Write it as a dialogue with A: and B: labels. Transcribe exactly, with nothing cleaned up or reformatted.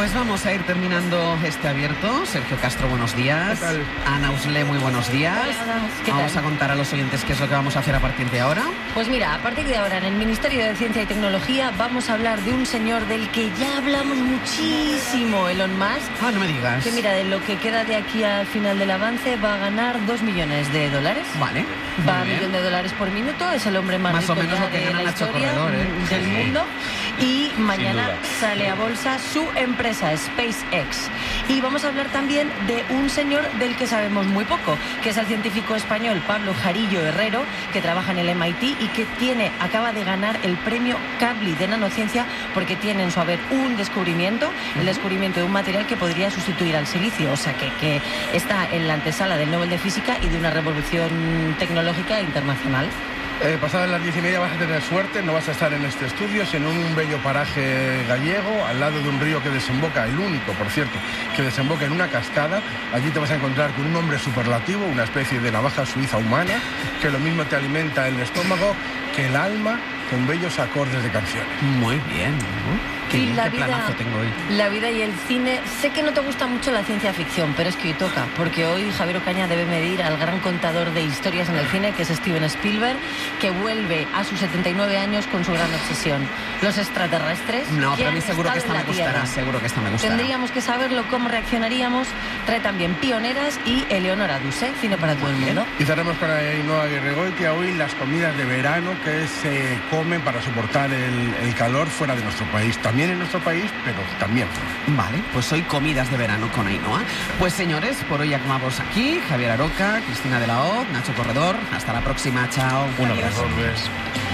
A: Pues vamos a ir terminando este abierto. Sergio Castro, buenos días.
B: ¿Qué tal?
A: Ana Usle, muy buenos días.
C: Hola, ¿qué
A: vamos
C: tal?
A: a contar a los oyentes qué es lo que vamos a hacer a partir de ahora.
C: Pues mira, a partir de ahora en el Ministerio de Ciencia y Tecnología vamos a hablar de un señor del que ya hablamos muchísimo, Elon Musk.
A: Ah, no me digas.
C: Que mira, de lo que queda de aquí al final del avance va a ganar dos millones de dólares.
A: Vale.
C: Va a
A: muy bien.
C: millón de dólares por minuto, es el hombre más,
A: Más
C: rico
A: o menos
C: ya
A: lo que
C: de
A: gana
C: la
A: Nacho
C: historia
A: Corredor, ¿eh?
C: del
A: Sí.
C: mundo. Y mañana
B: duda.
C: sale a bolsa su empresa SpaceX. Y vamos a hablar también de un señor del que sabemos muy poco, que es el científico español Pablo Jarillo Herrero, que trabaja en el M I T y que tiene, acaba de ganar el premio Kavli de nanociencia porque tiene en su haber un descubrimiento, el descubrimiento de un material que podría sustituir al silicio, o sea que, que está en la antesala del Nobel de Física y de una revolución tecnológica internacional.
B: Eh, pasadas las diez y media vas a tener suerte, no vas a estar en este estudio, sino en un bello paraje gallego, al lado de un río que desemboca, el único, por cierto, que desemboca en una cascada. Allí te vas a encontrar con un hombre superlativo, una especie de navaja suiza humana, que lo mismo te alimenta el estómago que el alma con bellos acordes de canciones.
A: Muy bien. ¿no? Qué,
C: Y
A: bien,
C: la
A: qué
C: vida,
A: planazo tengo hoy.
C: la vida y el cine. Sé que no te gusta mucho la ciencia ficción, pero es que hoy toca, porque hoy Javier Ocaña debe medir al gran contador de historias en el cine, que es Steven Spielberg, que vuelve a sus setenta y nueve años con su gran obsesión, los extraterrestres.
A: No,
C: que
A: pero a mí
C: han
A: seguro que esta
C: estado
A: me
C: en la
A: gustará,
C: Tierra.
A: seguro que esta me gustará.
C: Tendríamos que saberlo, cómo reaccionaríamos. Trae también Pioneras y Eleonora Duse, cine para todo el mundo.
B: Y cerramos con Ainhoa Aguirregoitia hoy las comidas de verano que se comen para soportar el, el calor fuera de nuestro país. También en nuestro país, pero también fuera.
A: Vale, pues hoy comidas de verano con Ainhoa. Pues señores, por hoy acabamos aquí. Javier Aroca, Cristina de la Hoz, Nacho Corredor. Hasta la próxima, chao.
B: Un abrazo.